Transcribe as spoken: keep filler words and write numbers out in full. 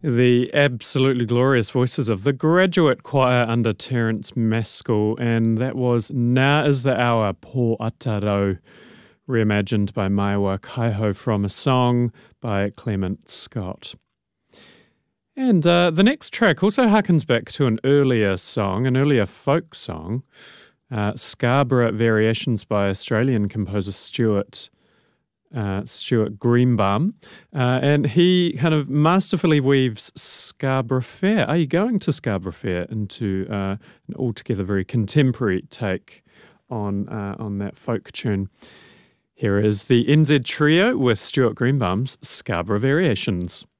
The absolutely glorious voices of the Graduate Choir under Terence Maskell, and that was Now is the Hour, Po Atarau, reimagined by Maiwa Kaiho from a song by Clement Scott. And uh, the next track also harkens back to an earlier song, an earlier folk song, uh, Scarborough Variations by Australian composer Stuart Uh, Stuart Greenbaum, uh, and he kind of masterfully weaves Scarborough Fair. Are you going to Scarborough Fair into uh, an altogether very contemporary take on uh, on that folk tune? Here is the N Z Trio with Stuart Greenbaum's Scarborough Variations.